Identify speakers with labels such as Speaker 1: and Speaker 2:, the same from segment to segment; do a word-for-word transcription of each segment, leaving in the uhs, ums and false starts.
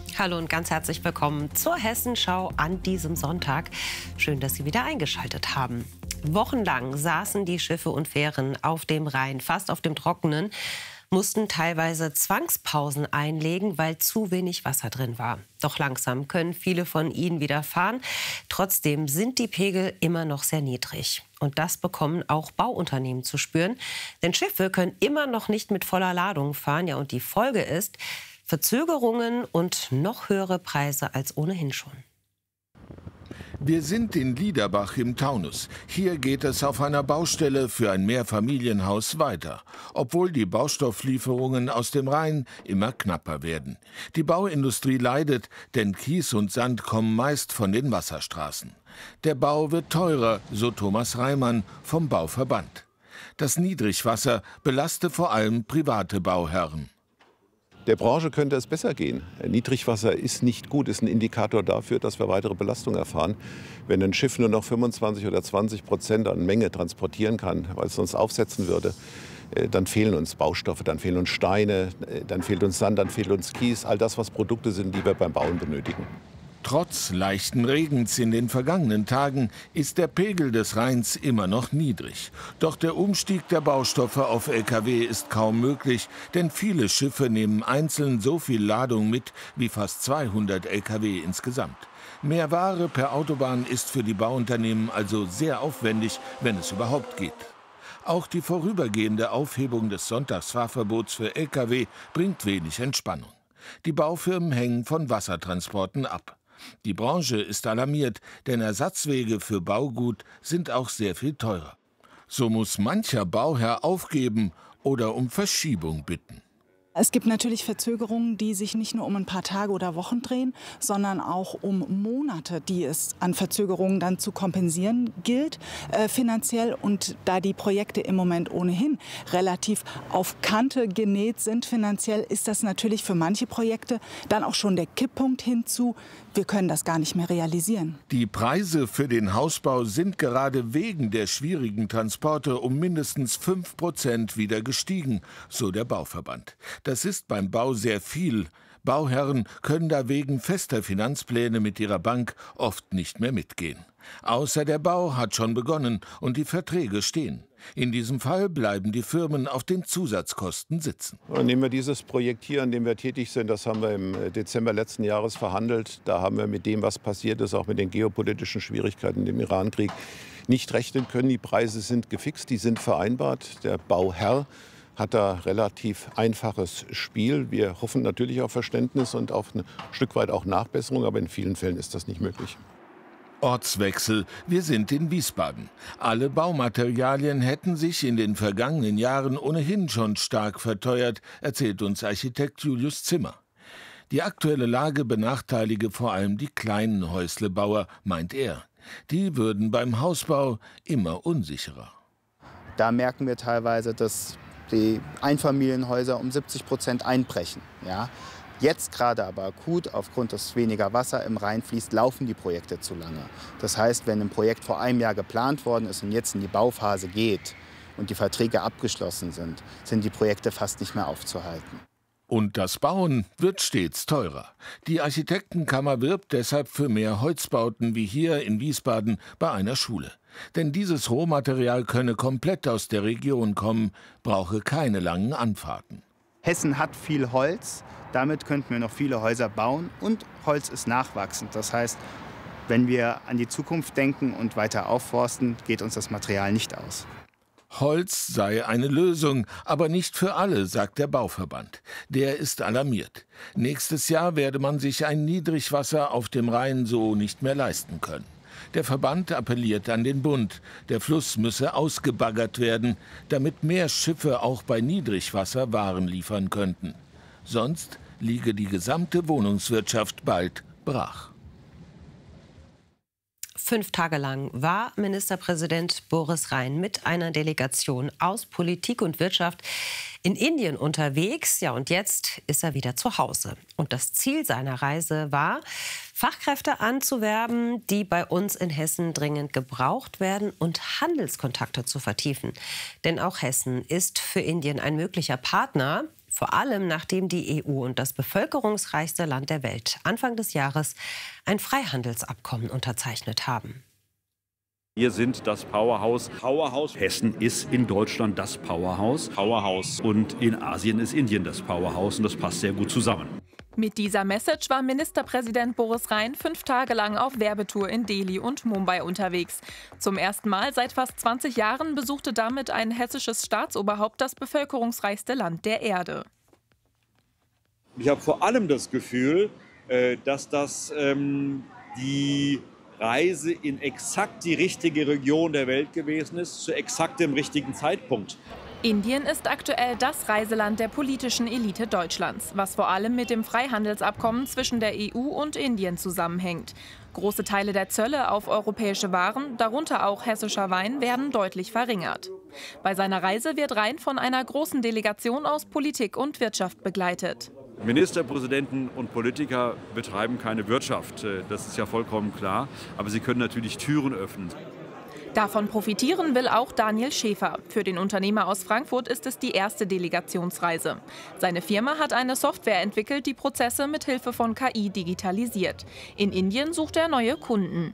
Speaker 1: Hallo und ganz herzlich willkommen zur Hessenschau an diesem Sonntag. Schön, dass Sie wieder eingeschaltet haben. Wochenlang saßen die Schiffe und Fähren auf dem Rhein, fast auf dem Trockenen, mussten teilweise Zwangspausen einlegen, weil zu wenig Wasser drin war. Doch langsam können viele von ihnen wieder fahren. Trotzdem sind die Pegel immer noch sehr niedrig. Und das bekommen auch Bauunternehmen zu spüren. Denn Schiffe können immer noch nicht mit voller Ladung fahren. Ja, und die Folge ist Verzögerungen und noch höhere Preise als ohnehin schon.
Speaker 2: Wir sind in Liederbach im Taunus. Hier geht es auf einer Baustelle für ein Mehrfamilienhaus weiter, obwohl die Baustofflieferungen aus dem Rhein immer knapper werden. Die Bauindustrie leidet, denn Kies und Sand kommen meist von den Wasserstraßen. Der Bau wird teurer, so Thomas Reimann vom Bauverband. Das Niedrigwasser belaste vor allem private Bauherren.
Speaker 3: Der Branche könnte es besser gehen. Niedrigwasser ist nicht gut, ist ein Indikator dafür, dass wir weitere Belastung erfahren. Wenn ein Schiff nur noch fünfundzwanzig oder zwanzig Prozent an Menge transportieren kann, weil es sonst aufsetzen würde, dann fehlen uns Baustoffe, dann fehlen uns Steine, dann fehlt uns Sand, dann fehlt uns Kies. All das, was Produkte sind, die wir beim Bauen benötigen.
Speaker 2: Trotz leichten Regens in den vergangenen Tagen ist der Pegel des Rheins immer noch niedrig. Doch der Umstieg der Baustoffe auf L K W ist kaum möglich, denn viele Schiffe nehmen einzeln so viel Ladung mit wie fast zweihundert L K W insgesamt. Mehr Ware per Autobahn ist für die Bauunternehmen also sehr aufwendig, wenn es überhaupt geht. Auch die vorübergehende Aufhebung des Sonntagsfahrverbots für L K W bringt wenig Entspannung. Die Baufirmen hängen von Wassertransporten ab. Die Branche ist alarmiert, denn Ersatzwege für Baugut sind auch sehr viel teurer. So muss mancher Bauherr aufgeben oder um Verschiebung bitten.
Speaker 4: Es gibt natürlich Verzögerungen, die sich nicht nur um ein paar Tage oder Wochen drehen, sondern auch um Monate, die es an Verzögerungen dann zu kompensieren gilt, äh, finanziell. Und da die Projekte im Moment ohnehin relativ auf Kante genäht sind finanziell, ist das natürlich für manche Projekte dann auch schon der Kipppunkt hinzu, wir können das gar nicht mehr realisieren.
Speaker 2: Die Preise für den Hausbau sind gerade wegen der schwierigen Transporte um mindestens fünf Prozent wieder gestiegen, so der Bauverband. Das ist beim Bau sehr viel. Bauherren können da wegen fester Finanzpläne mit ihrer Bank oft nicht mehr mitgehen. Außer der Bau hat schon begonnen und die Verträge stehen. In diesem Fall bleiben die Firmen auf den Zusatzkosten sitzen.
Speaker 3: Nehmen wir dieses Projekt hier, an dem wir tätig sind, das haben wir im Dezember letzten Jahres verhandelt. Da haben wir mit dem, was passiert ist, auch mit den geopolitischen Schwierigkeiten, dem Irankrieg, nicht rechnen können. Die Preise sind gefixt, die sind vereinbart. Der Bauherr hat da relativ einfaches Spiel. Wir hoffen natürlich auf Verständnis und auf ein Stück weit auch Nachbesserung, aber in vielen Fällen ist das nicht möglich.
Speaker 2: Ortswechsel. Wir sind in Wiesbaden. Alle Baumaterialien hätten sich in den vergangenen Jahren ohnehin schon stark verteuert, erzählt uns Architekt Julius Zimmer. Die aktuelle Lage benachteilige vor allem die kleinen Häuslebauer, meint er. Die würden beim Hausbau immer unsicherer.
Speaker 5: Da merken wir teilweise, dass die Einfamilienhäuser um siebzig Prozent einbrechen. Ja? Jetzt gerade aber akut, aufgrund des weniger Wasser im Rhein fließt, laufen die Projekte zu lange. Das heißt, wenn ein Projekt vor einem Jahr geplant worden ist und jetzt in die Bauphase geht und die Verträge abgeschlossen sind, sind die Projekte fast nicht mehr aufzuhalten.
Speaker 2: Und das Bauen wird stets teurer. Die Architektenkammer wirbt deshalb für mehr Holzbauten wie hier in Wiesbaden bei einer Schule. Denn dieses Rohmaterial könne komplett aus der Region kommen, brauche keine langen Anfahrten.
Speaker 5: Hessen hat viel Holz, damit könnten wir noch viele Häuser bauen und Holz ist nachwachsend. Das heißt, wenn wir an die Zukunft denken und weiter aufforsten, geht uns das Material nicht aus.
Speaker 2: Holz sei eine Lösung, aber nicht für alle, sagt der Bauverband. Der ist alarmiert. Nächstes Jahr werde man sich ein Niedrigwasser auf dem Rhein so nicht mehr leisten können. Der Verband appelliert an den Bund, der Fluss müsse ausgebaggert werden, damit mehr Schiffe auch bei Niedrigwasser Waren liefern könnten. Sonst liege die gesamte Wohnungswirtschaft bald brach.
Speaker 1: Fünf Tage lang war Ministerpräsident Boris Rhein mit einer Delegation aus Politik und Wirtschaft in Indien unterwegs. Ja, und jetzt ist er wieder zu Hause. Und das Ziel seiner Reise war, Fachkräfte anzuwerben, die bei uns in Hessen dringend gebraucht werden und Handelskontakte zu vertiefen. Denn auch Hessen ist für Indien ein möglicher Partner. Vor allem nachdem die E U und das bevölkerungsreichste Land der Welt Anfang des Jahres ein Freihandelsabkommen unterzeichnet haben.
Speaker 6: Wir sind das Powerhouse. Powerhouse. Hessen ist in Deutschland das Powerhouse. Powerhouse. Und in Asien ist Indien das Powerhouse. Und das passt sehr gut zusammen.
Speaker 7: Mit dieser Message war Ministerpräsident Boris Rhein fünf Tage lang auf Werbetour in Delhi und Mumbai unterwegs. Zum ersten Mal seit fast zwanzig Jahren besuchte damit ein hessisches Staatsoberhaupt das bevölkerungsreichste Land der Erde.
Speaker 6: Ich habe vor allem das Gefühl, dass das ähm, die Reise in exakt die richtige Region der Welt gewesen ist, zu exakt dem richtigen Zeitpunkt.
Speaker 7: Indien ist aktuell das Reiseland der politischen Elite Deutschlands, was vor allem mit dem Freihandelsabkommen zwischen der E U und Indien zusammenhängt. Große Teile der Zölle auf europäische Waren, darunter auch hessischer Wein, werden deutlich verringert. Bei seiner Reise wird Rhein von einer großen Delegation aus Politik und Wirtschaft begleitet.
Speaker 6: Ministerpräsidenten und Politiker betreiben keine Wirtschaft, das ist ja vollkommen klar, aber sie können natürlich Türen öffnen.
Speaker 7: Davon profitieren will auch Daniel Schäfer. Für den Unternehmer aus Frankfurt ist es die erste Delegationsreise. Seine Firma hat eine Software entwickelt, die Prozesse mit Hilfe von K I digitalisiert. In Indien sucht er neue Kunden.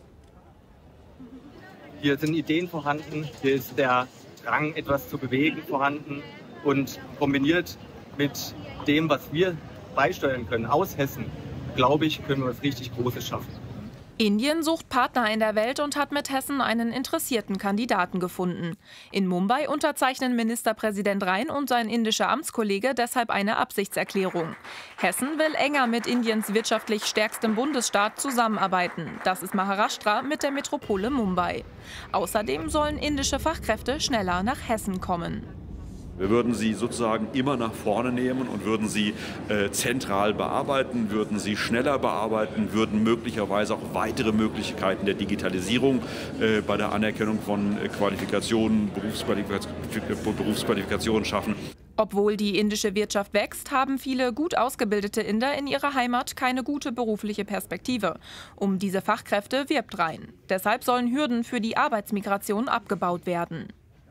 Speaker 8: Hier sind Ideen vorhanden, hier ist der Drang, etwas zu bewegen, vorhanden. Und kombiniert mit dem, was wir beisteuern können aus Hessen, glaube ich, können wir was richtig Großes schaffen.
Speaker 7: Indien sucht Partner in der Welt und hat mit Hessen einen interessierten Kandidaten gefunden. In Mumbai unterzeichnen Ministerpräsident Rhein und sein indischer Amtskollege deshalb eine Absichtserklärung. Hessen will enger mit Indiens wirtschaftlich stärkstem Bundesstaat zusammenarbeiten. Das ist Maharashtra mit der Metropole Mumbai. Außerdem sollen indische Fachkräfte schneller nach Hessen kommen.
Speaker 6: Wir würden sie sozusagen immer nach vorne nehmen und würden sie äh, zentral bearbeiten, würden sie schneller bearbeiten, würden möglicherweise auch weitere Möglichkeiten der Digitalisierung äh, bei der Anerkennung von äh, Qualifikationen, Berufsqualifikationen, Berufsqualifikationen schaffen.
Speaker 7: Obwohl die indische Wirtschaft wächst, haben viele gut ausgebildete Inder in ihrer Heimat keine gute berufliche Perspektive. Um diese Fachkräfte wirbt Rhein. Deshalb sollen Hürden für die Arbeitsmigration abgebaut werden.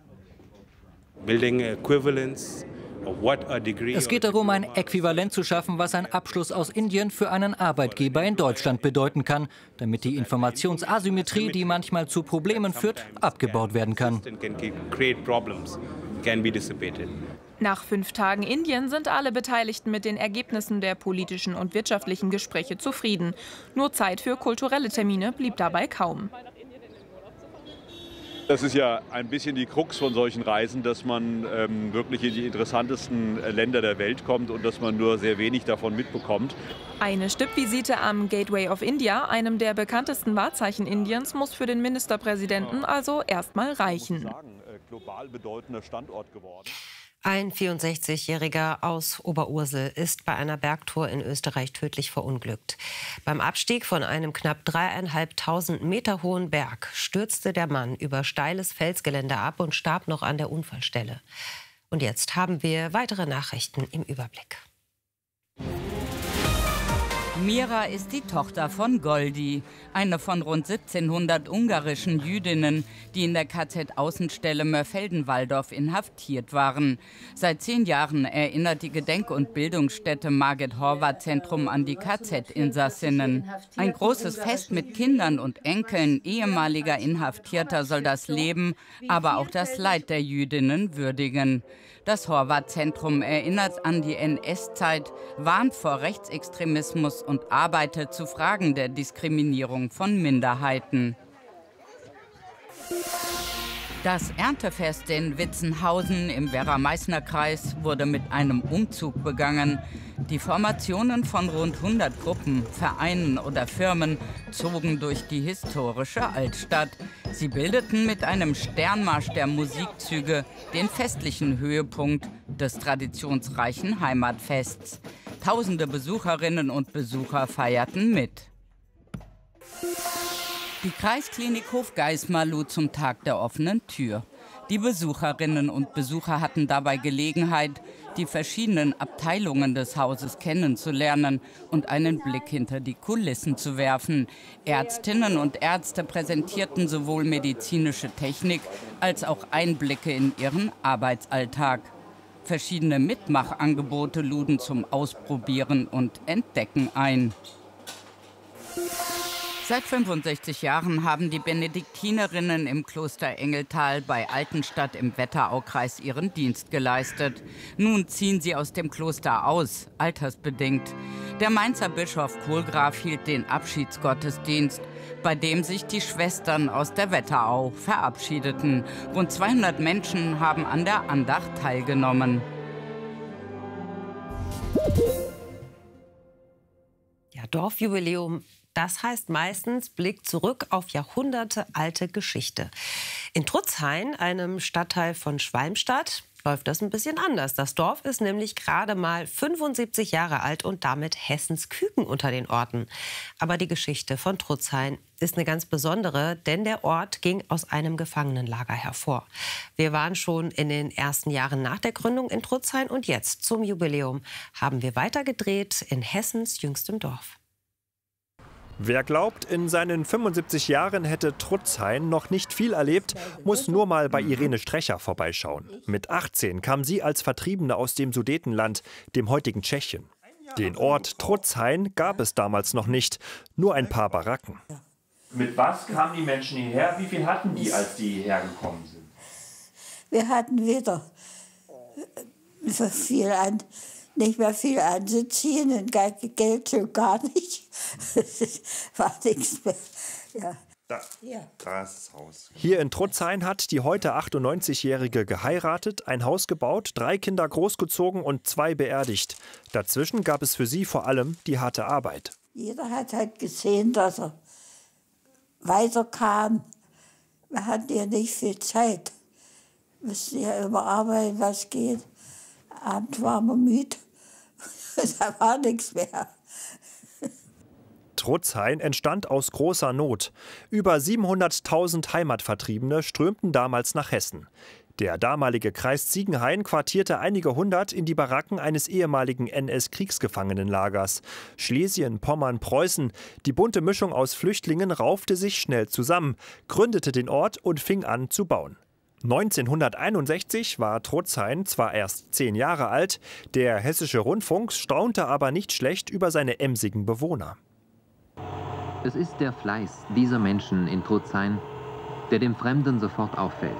Speaker 9: Es geht darum, ein Äquivalent zu schaffen, was ein Abschluss aus Indien für einen Arbeitgeber in Deutschland bedeuten kann, damit die Informationsasymmetrie, die manchmal zu Problemen führt, abgebaut werden kann.
Speaker 7: Nach fünf Tagen Indien sind alle Beteiligten mit den Ergebnissen der politischen und wirtschaftlichen Gespräche zufrieden. Nur Zeit für kulturelle Termine blieb dabei kaum.
Speaker 6: Das ist ja ein bisschen die Krux von solchen Reisen, dass man ähm, wirklich in die interessantesten Länder der Welt kommt und dass man nur sehr wenig davon mitbekommt.
Speaker 7: Eine Stippvisite am Gateway of India, einem der bekanntesten Wahrzeichen Indiens, muss für den Ministerpräsidenten also erstmal reichen.
Speaker 6: Global bedeutender Standort geworden.
Speaker 1: Ein vierundsechzigjähriger aus Oberursel ist bei einer Bergtour in Österreich tödlich verunglückt. Beim Abstieg von einem knapp dreieinhalbtausend Meter hohen Berg stürzte der Mann über steiles Felsgelände ab und starb noch an der Unfallstelle. Und jetzt haben wir weitere Nachrichten im Überblick.
Speaker 10: Mira ist die Tochter von Goldi, eine von rund siebzehnhundert ungarischen Jüdinnen, die in der K Z-Außenstelle Mörfelden-Walldorf inhaftiert waren. Seit zehn Jahren erinnert die Gedenk- und Bildungsstätte Margit-Horvath-Zentrum an die K Z-Insassinnen. Ein großes Fest mit Kindern und Enkeln ehemaliger Inhaftierter soll das Leben, aber auch das Leid der Jüdinnen würdigen. Das Horvath-Zentrum erinnert an die N S-Zeit, warnt vor Rechtsextremismus und arbeitet zu Fragen der Diskriminierung von Minderheiten. Das Erntefest in Witzenhausen im Werra-Meißner-Kreis wurde mit einem Umzug begangen. Die Formationen von rund hundert Gruppen, Vereinen oder Firmen zogen durch die historische Altstadt. Sie bildeten mit einem Sternmarsch der Musikzüge den festlichen Höhepunkt des traditionsreichen Heimatfests. Tausende Besucherinnen und Besucher feierten mit. Die Kreisklinik Hofgeismar lud zum Tag der offenen Tür. Die Besucherinnen und Besucher hatten dabei Gelegenheit, die verschiedenen Abteilungen des Hauses kennenzulernen und einen Blick hinter die Kulissen zu werfen. Ärztinnen und Ärzte präsentierten sowohl medizinische Technik als auch Einblicke in ihren Arbeitsalltag. Verschiedene Mitmachangebote luden zum Ausprobieren und Entdecken ein. Seit fünfundsechzig Jahren haben die Benediktinerinnen im Kloster Engeltal bei Altenstadt im Wetteraukreis ihren Dienst geleistet. Nun ziehen sie aus dem Kloster aus, altersbedingt. Der Mainzer Bischof Kohlgraf hielt den Abschiedsgottesdienst, bei dem sich die Schwestern aus der Wetterau verabschiedeten. Rund zweihundert Menschen haben an der Andacht teilgenommen.
Speaker 1: Ja, Dorfjubiläum. Das heißt meistens Blick zurück auf jahrhundertealte Geschichte. In Trutzhain, einem Stadtteil von Schwalmstadt, läuft das ein bisschen anders. Das Dorf ist nämlich gerade mal fünfundsiebzig Jahre alt und damit Hessens Küken unter den Orten. Aber die Geschichte von Trutzhain ist eine ganz besondere, denn der Ort ging aus einem Gefangenenlager hervor. Wir waren schon in den ersten Jahren nach der Gründung in Trutzhain und jetzt zum Jubiläum haben wir weitergedreht in Hessens jüngstem Dorf.
Speaker 11: Wer glaubt, in seinen fünfundsiebzig Jahren hätte Trutzhain noch nicht viel erlebt, muss nur mal bei Irene Strecher vorbeischauen. Mit achtzehn kam sie als Vertriebene aus dem Sudetenland, dem heutigen Tschechien. Den Ort Trutzhain gab es damals noch nicht, nur ein paar Baracken.
Speaker 12: Mit was kamen die Menschen hierher? Wie viel hatten die, als die hierher gekommen sind?
Speaker 13: Wir hatten weder so viel an, nicht mehr viel anzuziehen und Geld schon gar nicht. War nichts mehr. Ja.
Speaker 12: Da, ja. Da ist das Haus.
Speaker 11: Hier in Trutzhain hat die heute achtundneunzigjährige geheiratet, ein Haus gebaut, drei Kinder großgezogen und zwei beerdigt. Dazwischen gab es für sie vor allem die harte Arbeit.
Speaker 13: Jeder hat halt gesehen, dass er weiterkam. Wir hatten ja nicht viel Zeit. Wir mussten ja immer arbeiten, was geht. Abends waren wir müde. Da war nichts mehr.
Speaker 11: Trutzhain entstand aus großer Not. Über siebenhunderttausend Heimatvertriebene strömten damals nach Hessen. Der damalige Kreis Ziegenhain quartierte einige hundert in die Baracken eines ehemaligen N S-Kriegsgefangenenlagers. Schlesien, Pommern, Preußen, die bunte Mischung aus Flüchtlingen raufte sich schnell zusammen, gründete den Ort und fing an zu bauen. neunzehnhunderteinundsechzig war Trutzhain zwar erst zehn Jahre alt, der Hessische Rundfunk staunte aber nicht schlecht über seine emsigen Bewohner.
Speaker 14: Es ist der Fleiß dieser Menschen in Trutzhain, der dem Fremden sofort auffällt.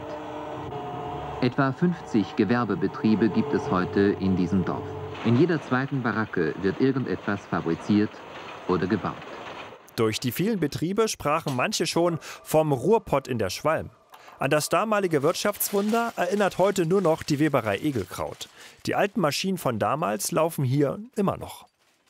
Speaker 14: Etwa fünfzig Gewerbebetriebe gibt es heute in diesem Dorf. In jeder zweiten Baracke wird irgendetwas fabriziert oder gebaut.
Speaker 11: Durch die vielen Betriebe sprachen manche schon vom Ruhrpott in der Schwalm. An das damalige Wirtschaftswunder erinnert heute nur noch die Weberei Egelkraut. Die alten Maschinen von damals laufen hier immer noch.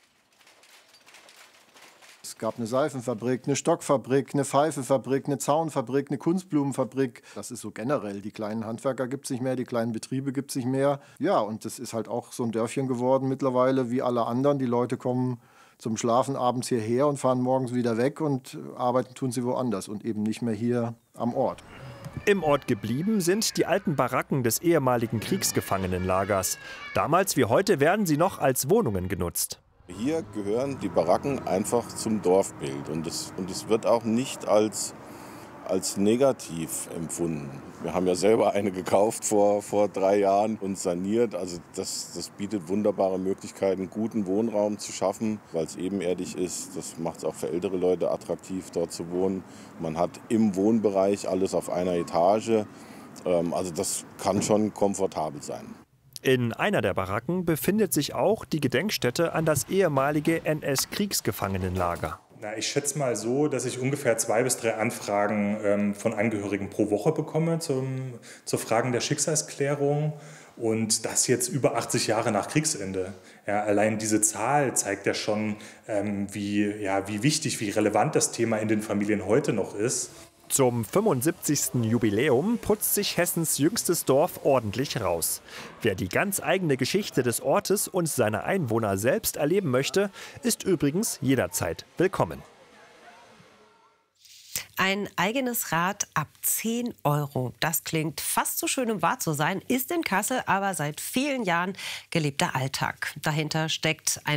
Speaker 15: Es gab eine Seifenfabrik, eine Stockfabrik, eine Pfeifefabrik, eine Zaunfabrik, eine Kunstblumenfabrik. Das ist so generell. Die kleinen Handwerker gibt es nicht mehr, die kleinen Betriebe gibt es nicht mehr. Ja, und das ist halt auch so ein Dörfchen geworden mittlerweile wie alle anderen. Die Leute kommen zum Schlafen abends hierher und fahren morgens wieder weg und arbeiten tun sie woanders und eben nicht mehr hier am Ort.
Speaker 11: Im Ort geblieben sind die alten Baracken des ehemaligen Kriegsgefangenenlagers. Damals wie heute werden sie noch als Wohnungen genutzt.
Speaker 16: Hier gehören die Baracken einfach zum Dorfbild und es, und es wird auch nicht als, als negativ empfunden. Wir haben ja selber eine gekauft vor, vor drei Jahren und saniert. Also das, das bietet wunderbare Möglichkeiten, guten Wohnraum zu schaffen, weil es ebenerdig ist. Das macht es auch für ältere Leute attraktiv, dort zu wohnen. Man hat im Wohnbereich alles auf einer Etage. Also das kann schon komfortabel sein.
Speaker 11: In einer der Baracken befindet sich auch die Gedenkstätte an das ehemalige N S-Kriegsgefangenenlager.
Speaker 17: Na, ich schätze mal so, dass ich ungefähr zwei bis drei Anfragen ähm, von Angehörigen pro Woche bekomme zum, zu Fragen der Schicksalsklärung. Und das jetzt über achtzig Jahre nach Kriegsende. Ja, allein diese Zahl zeigt ja schon, ähm, wie, ja, wie wichtig, wie relevant das Thema in den Familien heute noch ist.
Speaker 11: Zum fünfundsiebzigsten Jubiläum putzt sich Hessens jüngstes Dorf ordentlich raus. Wer die ganz eigene Geschichte des Ortes und seiner Einwohner selbst erleben möchte, ist übrigens jederzeit willkommen.
Speaker 1: Ein eigenes Rad ab zehn Euro. Das klingt fast so schön, um wahr zu sein, ist in Kassel aber seit vielen Jahren gelebter Alltag. Dahinter steckt ein